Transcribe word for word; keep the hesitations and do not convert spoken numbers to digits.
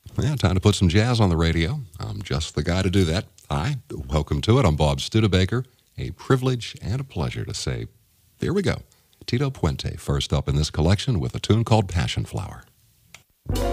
Yeah, time to put some jazz on the radio. I'm just the guy to do that. Hi, welcome to it. I'm Bob Studebaker. A privilege and a pleasure to say, here we go. Tito Puente, first up in this collection with a tune called Passion Flower.